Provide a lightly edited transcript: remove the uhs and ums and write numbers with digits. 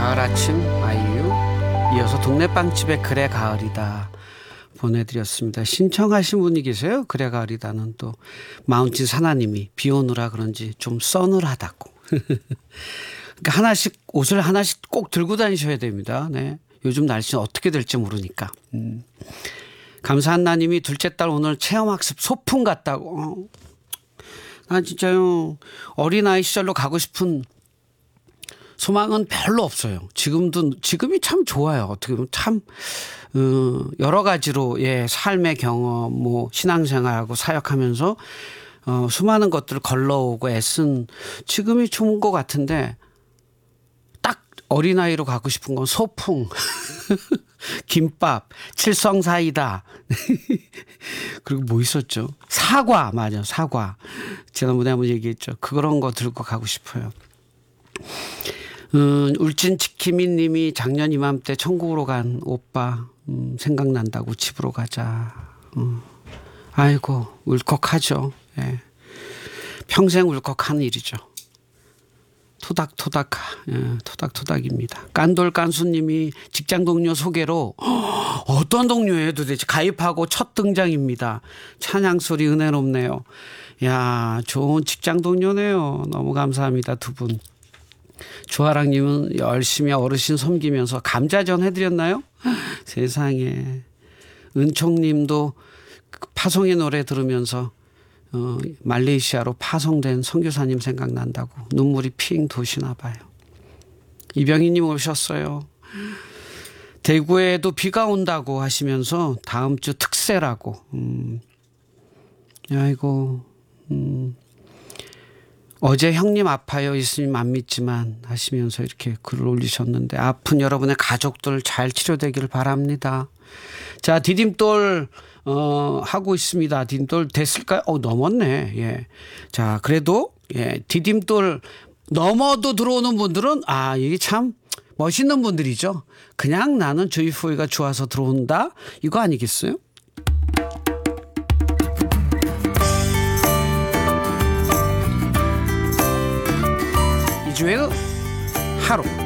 가을 아침 아이유, 이어서 동네 빵집의 그래 가을이다 보내드렸습니다. 신청하신 분이 계세요. 그래 가을이다는 또 마운틴 사나님이 비 오느라 그런지 좀 서늘하다고. 그러니까 하나씩 옷을 하나씩 꼭 들고 다니셔야 됩니다. 네. 요즘 날씨는 어떻게 될지 모르니까. 감사한 나님이 둘째 딸 오늘 체험학습 소풍 갔다고. 난 진짜요 어린아이 시절로 가고 싶은 소망은 별로 없어요. 지금이 참 좋아요. 어떻게 보면 참 여러 가지로 삶의 경험, 뭐 신앙생활하고 사역하면서 수많은 것들을 걸러오고 애쓴 지금이 좋은 것 같은데 딱 어린아이로 가고 싶은 건 소풍, 김밥, 칠성사이다. 그리고 뭐 있었죠? 사과, 맞아, 사과. 지난번에 한번 얘기했죠. 그런 거 들고 가고 싶어요. 울진 지키민 님이 작년 이맘때 천국으로 간 오빠 생각난다고 집으로 가자. 아이고 울컥하죠. 예. 평생 울컥한 일이죠. 토닥토닥입니다. 깐돌깐수님이 직장 동료 소개로 어떤 동료예요 도대체 가입하고 첫 등장입니다. 찬양 소리 은혜롭네요. 야, 좋은 직장 동료네요. 너무 감사합니다 두 분. 주하랑님은 열심히 어르신 섬기면서 감자전 해드렸나요? 세상에. 은총님도 파송의 노래 들으면서 말레이시아로 파송된 선교사님 생각난다고 눈물이 핑 도시나 봐요. 이병희님 오셨어요. 대구에도 비가 온다고 하시면서 다음 주 특세라고. 아이고. 어제 형님 아파요 예수님 안 믿지만 하시면서 이렇게 글을 올리셨는데 아픈 여러분의 가족들 잘 치료되기를 바랍니다. 자, 디딤돌 하고 있습니다. 디딤돌 됐을까요? 넘었네. 예. 자, 그래도 디딤돌 넘어도 들어오는 분들은 이게 참 멋있는 분들이죠. 그냥 나는 조이포이가 좋아서 들어온다 이거 아니겠어요? 주의 하루